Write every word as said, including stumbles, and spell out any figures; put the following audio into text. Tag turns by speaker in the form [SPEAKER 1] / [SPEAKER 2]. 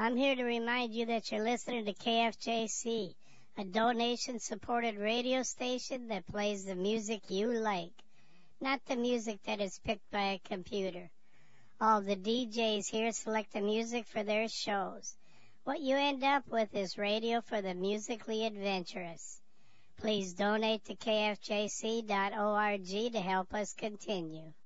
[SPEAKER 1] I'm here to remind you that you're listening to K F J C, a donation-supported radio station that plays the music you like, not the music that is picked by a computer. All the D Js here select the music for their shows. What you end up with is radio for the musically adventurous. Please donate to K F J C dot org to help us continue.